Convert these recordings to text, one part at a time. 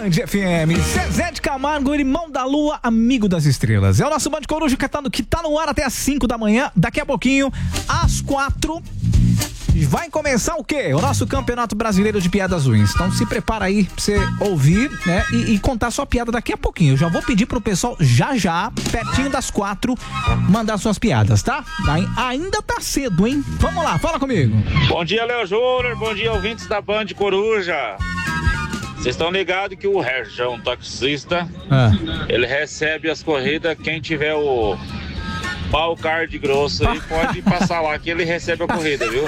Band FM, Zezé de Camargo, irmão da lua, amigo das estrelas. É o nosso Band Coruja que tá no ar até às 5 da manhã. Daqui a pouquinho, às 4, vai começar o quê? O nosso Campeonato Brasileiro de Piadas Ruins. Então se prepara aí pra você ouvir, né? E contar sua piada daqui a pouquinho. Eu já vou pedir pro pessoal já, pertinho das 4, mandar suas piadas, tá? Ainda tá cedo, hein? Vamos lá, fala comigo. Bom dia, Léo Júnior. Bom dia, ouvintes da Band Coruja. Vocês estão ligados que o Região taxista, ele recebe as corridas, quem tiver o pau card grosso aí pode passar lá que ele recebe a corrida, viu?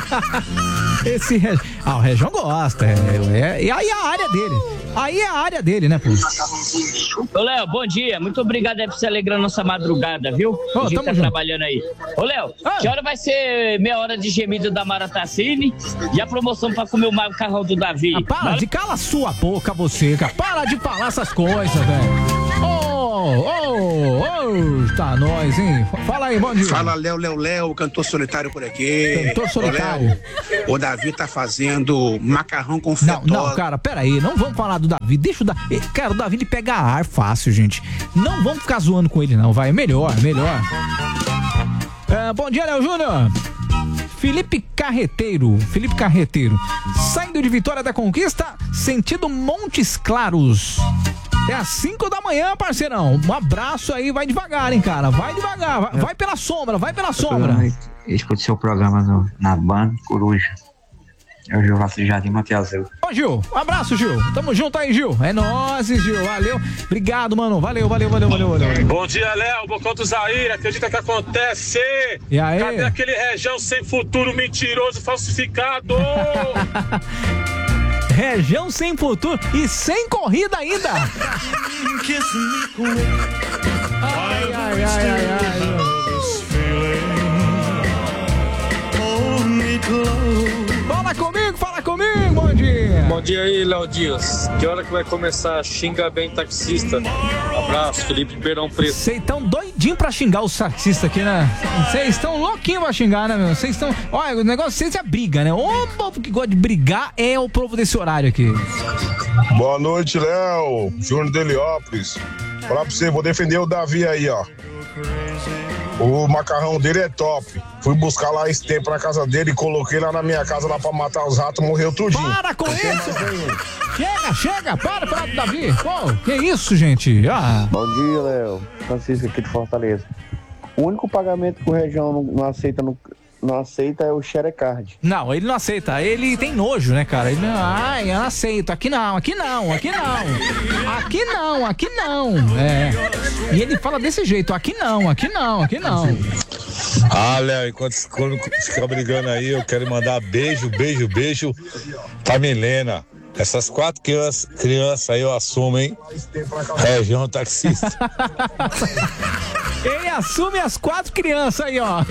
O Região gosta, e aí é a área dele. Aí é a área dele, né, pô? Ô, Léo, bom dia. Muito obrigado aí por você alegrar nossa madrugada, viu? A gente tá trabalhando aí. Ô, Léo, que hora vai ser meia hora de gemido da Maratacine e a promoção pra comer o macarrão do Davi? Cala a sua boca, você, cara. Para de falar essas coisas, velho. Tá nós, hein? Fala aí, bom dia. Fala, Léo, cantor solitário por aqui. Cantor solitário. O Davi tá fazendo macarrão com fetola. Não, cara, peraí, não vamos falar do Davi. Deixa o Davi. Cara, o Davi ele pega ar fácil, gente. Não vamos ficar zoando com ele, não, vai. Melhor. Bom dia, Léo Júnior. Felipe Carreteiro, saindo de Vitória da Conquista, sentido Montes Claros. É às 5 da manhã, parceirão. Um abraço aí, vai devagar, hein, cara. Vai devagar, vai pela sombra. Eu escuto seu programa na Band Coruja. É o Gil Vasco Jardim Monte Azul. Ô, Gil, um abraço, Gil. Tamo junto aí, Gil. É nóis, Gil. Valeu. Obrigado, mano. Valeu. Bom dia, Léo. Bocão do Zaire. Acredita que acontece? E aí? Cadê aquele Região sem futuro, mentiroso, falsificado? Região sem futuro e sem corrida ainda. Ai. Fala comigo, bom dia. Bom dia aí, Léo Dias. Que hora que vai começar? Xinga bem taxista. Abraço, Felipe Ribeirão Preto. Vocês estão doidinhos pra xingar os taxistas aqui, né? Vocês estão louquinhos pra xingar, né, meu? Vocês estão... Olha, o negócio de vocês é briga, né? O povo que gosta de brigar é o povo desse horário aqui. Boa noite, Léo. Júnior de Heliópolis. Falar pra você, vou defender o Davi aí, ó. O macarrão dele é top. Fui buscar lá esse tempo na casa dele e coloquei lá na minha casa lá pra matar os ratos, morreu tudinho. Para com isso! Chega! Para do Davi! Pô, que isso, gente? Bom dia, Léo. Francisco aqui de Fortaleza. O único pagamento que o Região não aceita é o Xerecard. Não, ele não aceita. Ele tem nojo, né, cara? Ele eu não aceito. Aqui não. É. E ele fala desse jeito. Aqui não. Léo, enquanto fica brigando aí, eu quero mandar beijo pra Milena. Essas 4 crianças aí eu assumo, hein? Região taxista. Ele assume as 4 crianças aí, ó.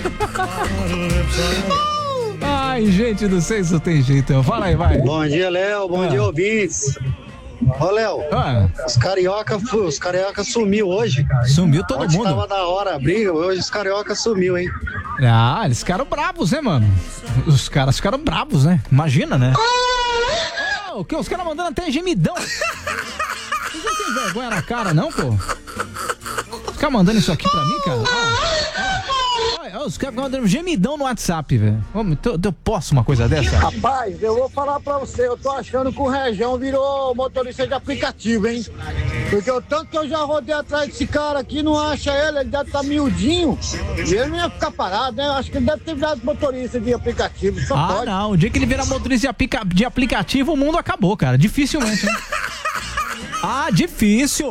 Ai, gente do céu, isso tem jeito. Fala aí, vai. Bom dia, Léo. Bom dia, ouvintes. Ô, Léo, os carioca sumiu hoje. Sumiu todo mundo. Tava da hora a briga, hoje os carioca sumiu, hein? Eles ficaram bravos, né, mano? Os caras ficaram bravos, né? Imagina, né? O que? Os caras mandando até gemidão. Vocês não tem vergonha na cara, não, pô? Ficar mandando isso aqui pra mim, cara? Os caras ficam mandando gemidão no WhatsApp, velho. Eu posso uma coisa dessa? Rapaz, eu vou falar pra você, eu tô achando que o Região virou motorista de aplicativo, hein? Porque o tanto que eu já rodei atrás desse cara aqui, não acha ele deve estar miudinho. E ele não ia ficar parado, né? Eu acho que ele deve ter virado motorista de aplicativo, só pode. Não, o dia que ele virar motorista de aplicativo, o mundo acabou, cara. Dificilmente, hein? Difícil.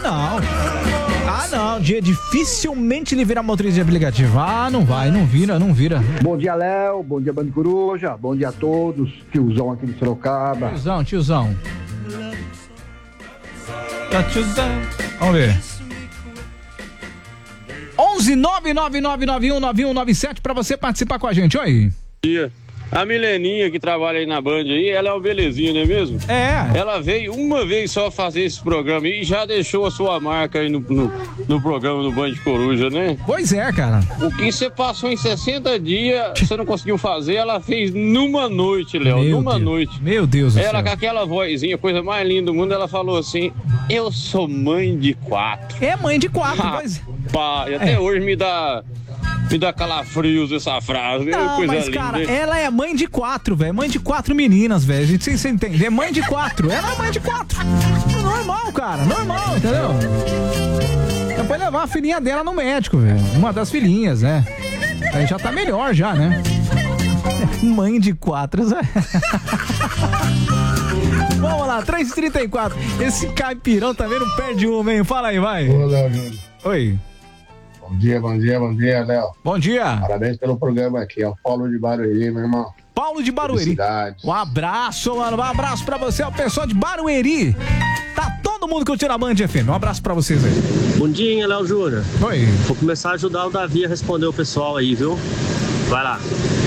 Não, dificilmente ele vira motorista de aplicativo. Não vira. Bom dia, Léo, bom dia, Band Coruja, bom dia a todos, tiozão aqui de Sorocaba. Tiozão. Vamos ver. 11 999919197 pra você participar com a gente, oi. Bom dia, A Mileninha que trabalha aí na Band aí, ela é uma belezinha, não é mesmo? É. Ela veio uma vez só fazer esse programa e já deixou a sua marca aí no programa do Band Coruja, né? Pois é, cara. O que você passou em 60 dias, você não conseguiu fazer, ela fez numa noite, Léo, numa noite. Meu Deus do céu. Ela com aquela vozinha, coisa mais linda do mundo, ela falou assim, eu sou mãe de 4. É mãe de 4, pois Pá, e até hoje me dá calafrios essa frase. Não, coisa mas, linda. cara, ela é mãe de 4, velho. Mãe de 4 meninas, velho. A gente sem você entender. É mãe de 4. Ela é mãe de 4. Normal, cara. Normal, entendeu? Depois levar a filhinha dela no médico, velho. Uma das filhinhas, né? Aí já tá melhor, já, né? Mãe de 4. Vamos lá, 3h34. Esse caipirão também não perde uma, hein? Fala aí, vai. Ô, Léo Júnior. Oi. Bom dia, Léo. Bom dia. Parabéns pelo programa aqui, é o Paulo de Barueri, meu irmão. Paulo de Barueri. Um abraço, mano. Um abraço pra você, o pessoal de Barueri. Tá todo mundo curtindo a Band FM. Um abraço pra vocês aí. Bom dia, Léo Júnior. Oi. Vou começar a ajudar o Davi a responder o pessoal aí, viu? Vai lá.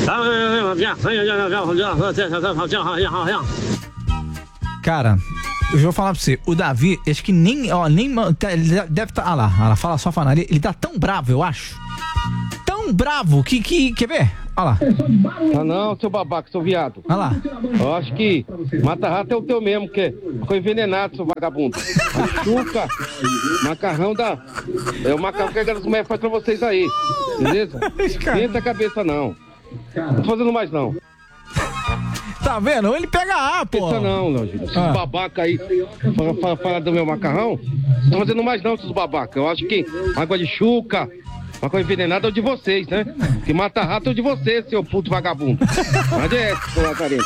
Cara, eu vou falar pra você, o Davi, acho que nem ele deve estar, lá, ela fala só falando, ele tá tão bravo, eu acho. Tão bravo que quer ver? Olha lá. Ah não, seu babaca, seu viado. Olha lá. Eu acho que mata-rato é o teu mesmo, que ficou envenenado, seu vagabundo. Açúcar, macarrão é o macarrão que a mulher faz pra vocês aí. Beleza? Esquenta a cabeça não. Não tô fazendo mais não. Tá vendo? Ele pega A, pô. Pensa não, Léo Júnior. Esses babaca aí, fala do meu macarrão, não tô fazendo mais não, esses babaca. Eu acho que água de chuca, macarrão envenenado é o de vocês, né? Que mata rato é o de vocês, seu puto vagabundo. Mas é esse, seu Lazarento.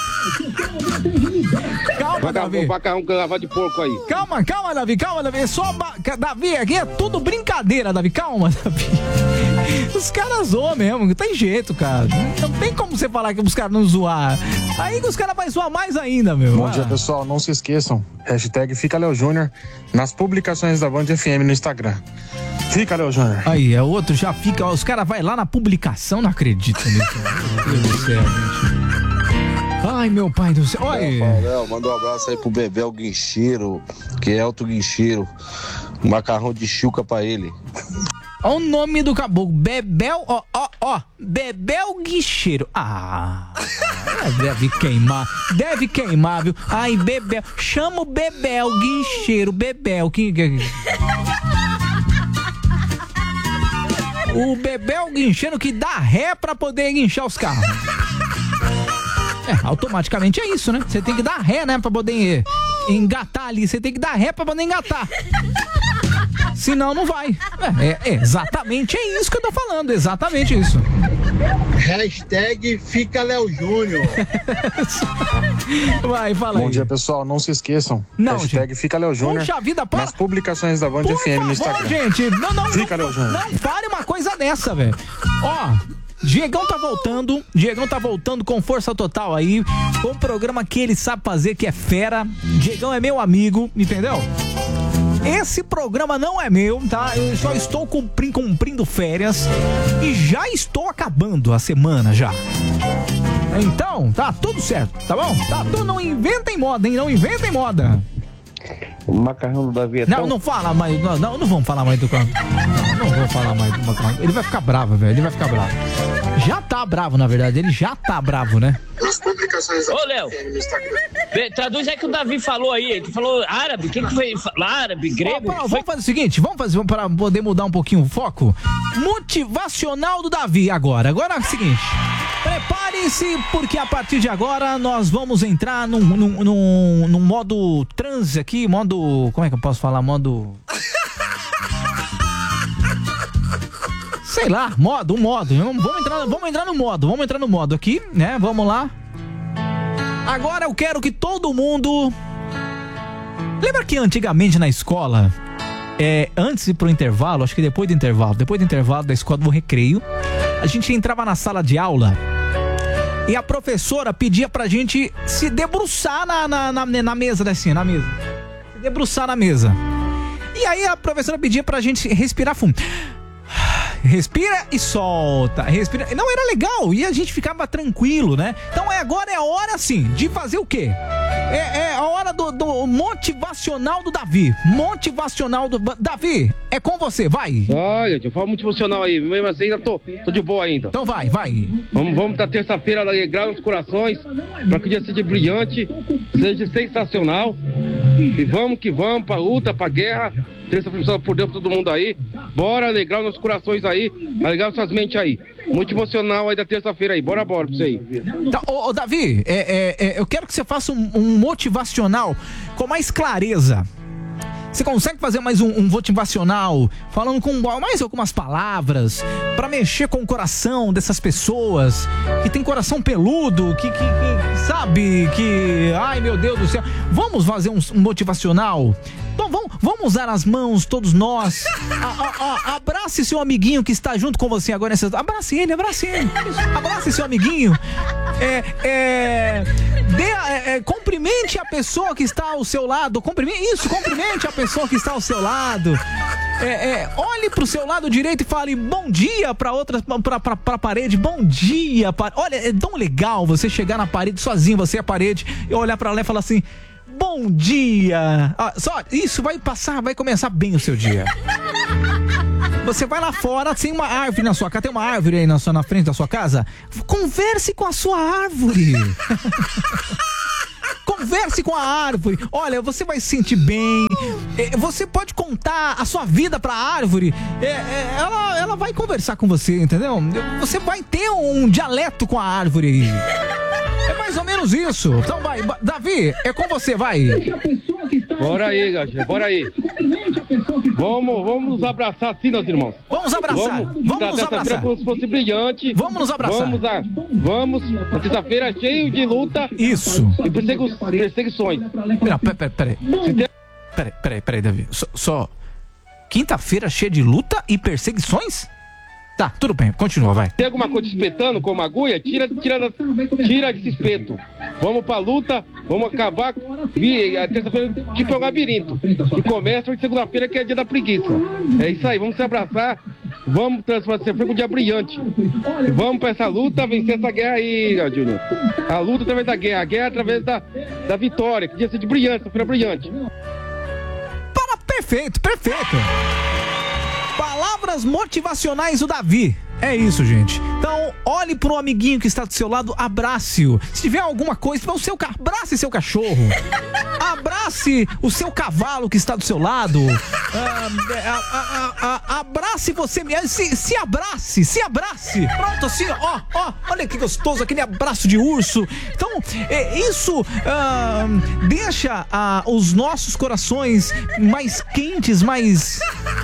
Calma, Davi. Macarrão que lava de porco aí. Calma, Davi. É só... Davi, aqui é tudo brincadeira, Davi. Calma, Davi. Os caras zoam mesmo, não tem jeito, cara. Não tem como você falar que os caras não zoar. Aí os caras vão zoar mais ainda, meu. Bom dia, pessoal. Não se esqueçam. Hashtag Fica Léo Júnior nas publicações da Band FM no Instagram. Fica Léo Júnior. Aí, é outro, já fica. Os caras vão lá na publicação, não acredito nisso. Meu Deus do céu, gente. Ai, meu pai do céu. Olha. Léo, manda um abraço aí pro Bebel Guincheiro, que é Elton Guincheiro. Um macarrão de chuca pra ele. Olha o nome do caboclo. Bebel, ó. Bebel Guincheiro. Deve queimar, viu? Ai, Bebel. Chama o Bebel Guincheiro. Bebel. O Bebel Guincheiro que dá ré pra poder guinchar os carros. Automaticamente é isso, né? Você tem que dar ré, né? Pra poder engatar ali. Você tem que dar ré pra poder engatar. Senão não vai. Exatamente isso que eu tô falando. Exatamente isso. Hashtag Fica Léo Júnior. Vai, fala aí. Bom dia, pessoal. Não se esqueçam. Não, hashtag gente. Fica Léo Júnior nas publicações da Band FM no Instagram. Gente, Fica Léo Júnior. Não fale uma coisa dessa, velho. Ó, Diegão tá voltando com força total aí, com um programa que ele sabe fazer, que é fera. Diegão é meu amigo, entendeu? Esse programa não é meu, tá? Eu só estou cumprindo férias e já estou acabando a semana já. Então, tá tudo certo, tá bom? Tá tudo, não inventem moda, hein? Não inventem moda. O macarrão do Davi é Não fala mais, não vamos falar mais do macarrão. Não vou falar mais do macarrão. Ele vai ficar bravo, velho, ele vai ficar bravo. Já tá bravo, na verdade, ele já tá bravo, né? Nas publicações da Ô, Léo, traduz aí que o Davi falou aí, ele falou árabe, o que foi? Árabe, grego? Vamos fazer o seguinte, vamos para poder mudar um pouquinho o foco. Motivacional do Davi agora é o seguinte, prepare-se, porque a partir de agora nós vamos entrar num modo transe aqui, modo, como é que eu posso falar, modo... Sei lá, modo. Vamos entrar no modo aqui, né? Vamos lá. Agora eu quero que todo mundo... Lembra que antigamente na escola, antes de ir pro intervalo, acho que depois do intervalo da escola do recreio, a gente entrava na sala de aula e a professora pedia pra gente se debruçar na mesa, assim, na mesa. Se debruçar na mesa. E aí a professora pedia pra gente respirar fundo. Respira e solta. Respira. Não, era legal e a gente ficava tranquilo, né? Então agora é a hora, assim, de fazer o quê? É a hora do motivacional do Davi. Motivacional do... Davi, é com você, vai. Olha, eu falo motivacional aí. Mesmo assim, ainda tô de boa ainda. Então vai. Vamos pra terça-feira alegrar os corações, pra que o dia seja brilhante, seja sensacional. E vamos que vamos pra luta, pra guerra. Terça-feira por Deus pra todo mundo aí. Bora alegrar os nossos corações aí, alegrar nossas mentes aí. Muito emocional aí da terça-feira aí. Bora pra isso aí. Tá, ô Davi, eu quero que você faça um motivacional com mais clareza. Você consegue fazer mais um motivacional falando com mais algumas palavras pra mexer com o coração dessas pessoas que tem coração peludo, que sabe, que... Ai, meu Deus do céu. Vamos fazer um motivacional? Então vamos usar as mãos, todos nós. Abrace seu amiguinho que está junto com você agora. Abrace ele. Abrace seu amiguinho. Cumprimente a pessoa que está ao seu lado. Cumprimente a pessoa que está ao seu lado. Olhe pro seu lado direito e fale bom dia pra parede. Bom dia. Olha, é tão legal você chegar na parede sozinho, você e a parede, e olhar pra lá e falar assim: bom dia. Só isso vai começar bem o seu dia. Você vai lá fora, tem uma árvore na sua casa, tem uma árvore aí na frente da sua casa. Converse com a sua árvore. Converse com a árvore. Olha, você vai se sentir bem. Você pode contar a sua vida pra árvore. Ela vai conversar com você, entendeu? Você vai ter um dialeto com a árvore aí. É mais ou menos isso. Então vai, Davi, é com você, vai. Bora aí, gatinho, bora aí. Vamos nos abraçar assim, meus irmãos. Vamos abraçar. Vamos nos abraçar. Como se fosse brilhante. Vamos nos abraçar. Vamos. Terça-feira cheio de luta. Isso. E perseguições. Peraí, Davi. Só quinta-feira cheia de luta e perseguições? Tá, tudo bem, continua, vai. Tem alguma coisa espetando com uma agulha? Tira desse espeto. Vamos pra luta, vamos acabar. A terça-feira, tipo, é um labirinto. E começa segunda-feira, que é dia da preguiça. É isso aí, vamos se abraçar. Vamos transformar esse um dia brilhante. Vamos pra essa luta, vencer essa guerra aí, Júnior. A luta através da guerra, a guerra através da vitória. Que dia ser de brilhante, essa-feira brilhante. Perfeito. Palavras motivacionais do Davi. É isso, gente. Então, olhe pro amiguinho que está do seu lado, abrace-o. Se tiver alguma coisa, abrace seu cachorro. Abrace o seu cavalo que está do seu lado. Abrace você mesmo. Se abrace. Pronto, assim, ó. Olha que gostoso, aquele abraço de urso. Então, isso deixa os nossos corações mais quentes, mais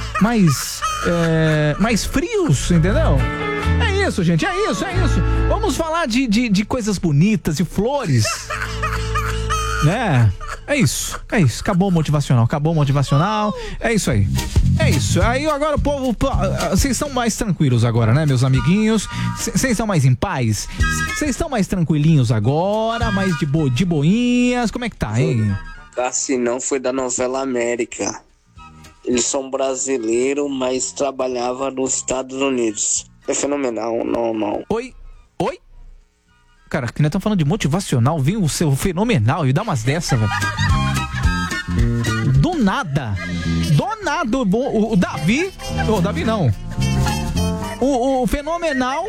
frios, entendeu? É isso, gente, é isso. Vamos falar de coisas bonitas, de flores, né? É isso. Acabou o motivacional. É isso aí. Aí agora o povo, vocês estão mais tranquilos agora, né, meus amiguinhos? Vocês estão mais em paz? Vocês estão mais tranquilinhos agora? Mais de boinhas? Como é que tá, hein? Cassinão foi da novela América. Eles são brasileiros, mas trabalhava nos Estados Unidos. É fenomenal, não. Oi? Cara, que nós estamos falando de motivacional, vem o seu fenomenal e dá umas dessas, velho. Do nada, o Davi... O Davi não. O fenomenal...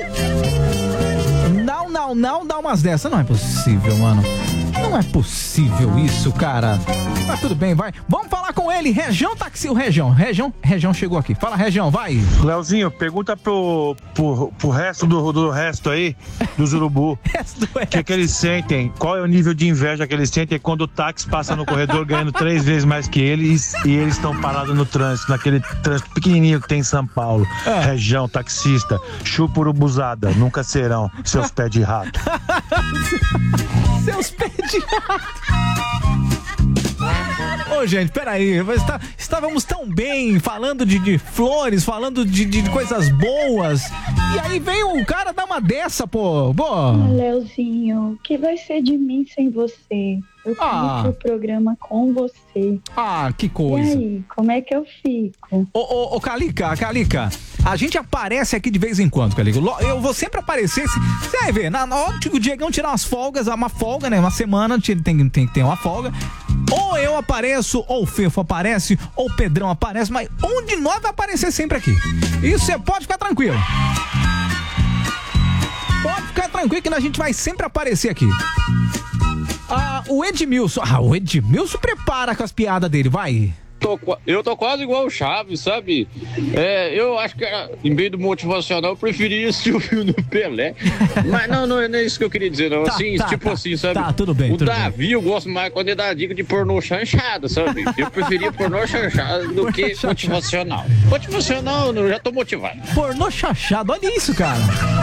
Não, dá umas dessas. Não é possível, mano. Não é possível isso, cara. Mas tudo bem, vai. Vamos falar com ele, Região Taxi. O Região chegou aqui. Fala, Região, vai. Leozinho, pergunta pro resto do resto aí, dos urubu. O que eles sentem? Qual é o nível de inveja que eles sentem quando o táxi passa no corredor ganhando 3 vezes mais que eles e eles estão parados no trânsito, naquele trânsito pequenininho que tem em São Paulo. Região, taxista, chupa urubuzada, nunca serão seus pés de rato. Seus pés de rato. Ô, gente, peraí, estávamos tão bem falando de flores, falando de coisas boas, e aí veio o cara dar uma dessa, pô. Leozinho, o que vai ser de mim sem você? Eu fiz o programa com você. Que coisa. E aí, como é que eu fico? Ô, Calica, A gente aparece aqui de vez em quando, Caligo. Eu vou sempre aparecer. Você vai ver, na hora que o Diegão tirar umas folgas, uma folga, né? Uma semana tem que ter uma folga. Ou eu apareço, ou o Fefo aparece, ou o Pedrão aparece, mas um de nós vai aparecer sempre aqui. Isso você pode ficar tranquilo. Pode ficar tranquilo que a gente vai sempre aparecer aqui. O Edmilson. O Edmilson prepara com as piadas dele, vai. Eu tô quase igual o Chaves, sabe? Eu acho que em meio do motivacional eu preferia assistir o filme do Pelé. Mas não é isso que eu queria dizer, não. Assim, sabe? Tá, tudo bem. O Davi eu gosto mais quando ele dá dica de pornô chanchada, sabe? Eu preferia pornô chanchada do que motivacional. Motivacional, eu já tô motivado. Pornô chanchado, olha isso, cara.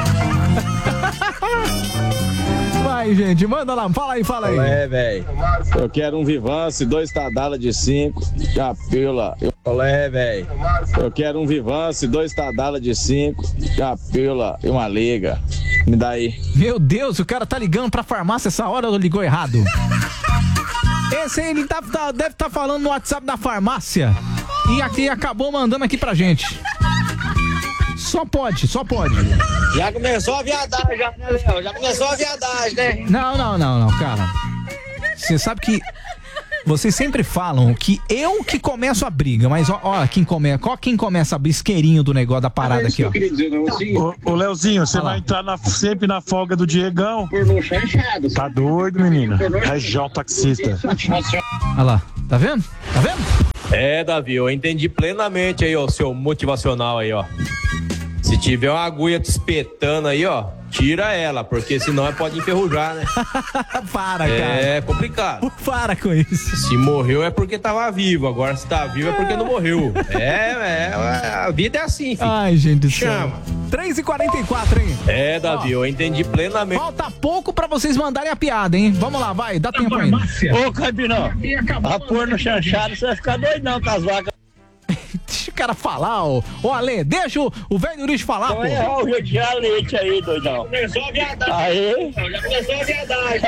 Vai, gente, manda lá, fala aí. Velho. Eu quero um Vivance, 2 Tadala de 5, capila. Velho. Eu quero um Vivance, 2 Tadala de 5, capila e uma liga. Me dá aí. Meu Deus, o cara tá ligando pra farmácia essa hora ou ligou errado? Esse aí, ele deve estar falando no WhatsApp da farmácia e aqui acabou mandando aqui pra gente. Só pode. Já começou a viadagem, né, Léo? Já começou a viadagem, né? Não, cara. Você sabe que vocês sempre falam que eu que começo a briga, mas ó quem começa a bisqueirinho do negócio da parada aqui, ó. Ô, Leozinho, você vai entrar sempre na folga do Diegão. Tá doido, menina? Região taxista. Olha lá, tá vendo? Davi, eu entendi plenamente aí, ó, seu motivacional aí, ó. Se tiver uma agulha te espetando aí, ó, tira ela, porque senão pode enferrujar, né? Para, cara. É complicado. Para com isso. Se morreu é porque tava vivo, agora se tá vivo é porque não morreu. A vida é assim, filho. Ai, gente do céu. 3h44, hein? Davi, eu entendi plenamente. Falta pouco pra vocês mandarem a piada, hein? Vamos lá, vai, dá tempo ainda. Ô, Caipirão, a porno chanchado, você vai ficar doido não com as vacas. Deixa o cara falar, ô Ale, deixa o velho Urish falar, pô. O Rio de Janeiro aí, doidão. Começou a viadagem. Aí? Já começou a viadagem.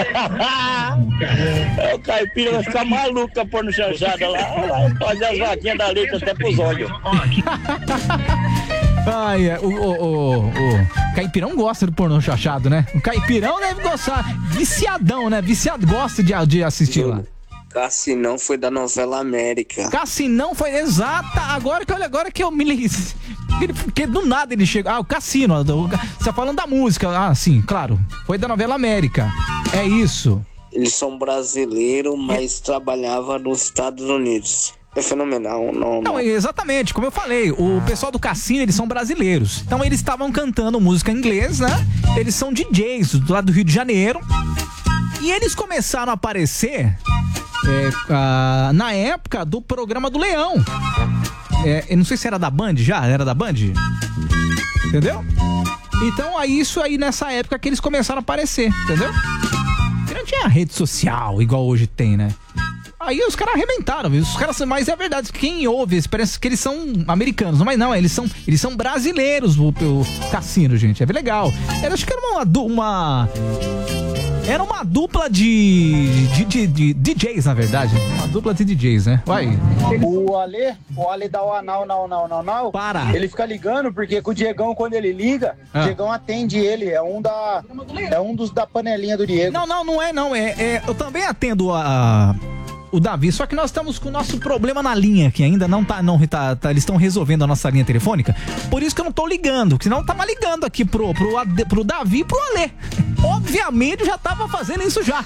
O caipira vai ficar maluco com a porno chanchada lá. Fazer as vaquinhas da leite até pros olhos. O caipirão gosta do pornô chachado, né? O caipirão deve gostar. Viciadão, né? Gosta de assistir lá. Cassinão foi da novela América. Cassinão foi, exata. Agora que eu me liguei. Porque do nada ele chega. O Cassino. Você tá falando da música. Sim, claro. Foi da novela América. É isso. Eles são brasileiros, mas trabalhavam nos Estados Unidos. É fenomenal, não. Exatamente, como eu falei, o pessoal do Cassino, eles são brasileiros. Então eles estavam cantando música em inglês, né? Eles são DJs do lado do Rio de Janeiro. E eles começaram a aparecer na época do programa do Leão. Eu não sei se era da Band já, era da Band? Entendeu? Então, isso aí nessa época que eles começaram a aparecer, entendeu? Não tinha rede social igual hoje tem, né? Aí os caras arrebentaram, viu? Mas é verdade, quem ouve parece que eles são americanos, mas não, eles são brasileiros, o Cassino, gente, é bem legal. Eu acho que era uma dupla de DJs, na verdade. Uma dupla de DJs, né? Vai. O Ale dá o anal, não. Para. Ele fica ligando, porque com o Diegão, quando ele liga, o Diegão atende ele. É um dos da panelinha do Diego. Não é. Eu também atendo o Davi, só que nós estamos com o nosso problema na linha, que ainda não tá, eles estão resolvendo a nossa linha telefônica, por isso que eu não tô ligando, senão eu tava ligando aqui pro Davi e pro Ale. Obviamente eu já tava fazendo isso já.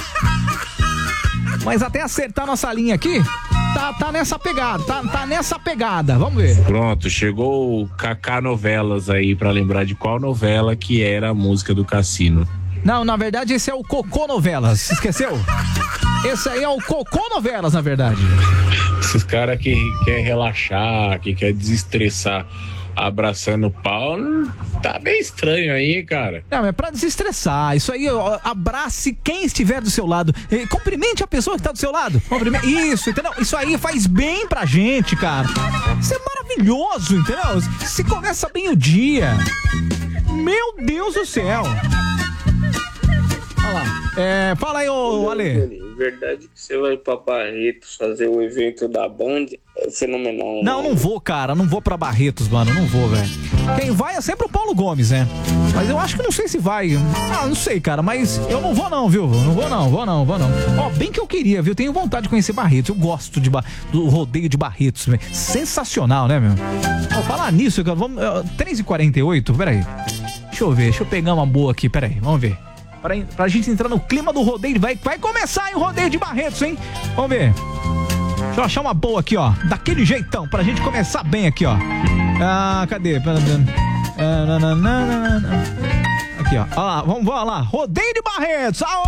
Mas até acertar nossa linha aqui, tá nessa pegada, tá nessa pegada, vamos ver. Pronto, chegou o Kaká Novelas aí, pra lembrar de qual novela que era a música do Cassino. Não, na verdade esse é o Cocô Novelas, esqueceu? Esse aí é o Cocô Novelas, na verdade. Esses caras que quer relaxar, que quer desestressar abraçando o pau, tá bem estranho aí, cara. Não, é pra desestressar. Isso aí, abrace quem estiver do seu lado. Cumprimente a pessoa que tá do seu lado. Isso, entendeu? Isso aí faz bem pra gente, cara. Isso é maravilhoso, entendeu? Se começa bem o dia. Meu Deus do céu. Olha lá. Fala aí, ô Ale. verdade que você vai pra Barretos fazer o evento da Band? É fenomenal. Não vou, cara. Não vou pra Barretos, mano. Não vou, velho. Quem vai é sempre o Paulo Gomes, né? Mas eu acho que não sei se vai. Não sei, cara. Mas eu não vou não, viu? Não vou não. Ó, bem que eu queria, viu? Tenho vontade de conhecer Barretos. Eu gosto do rodeio de Barretos, velho. Sensacional, né, meu? Ó, falar nisso, cara. Vamos... 3h48, peraí. Deixa eu ver. Deixa eu pegar uma boa aqui, peraí. Vamos ver. Pra gente entrar no clima do rodeio. Vai começar aí o rodeio de Barretos, hein? Vamos ver. Deixa eu achar uma boa aqui, ó. Daquele jeitão, pra gente começar bem aqui, ó. Cadê? Aqui, ó. Vamos lá. Rodeio de Barretos. Aô!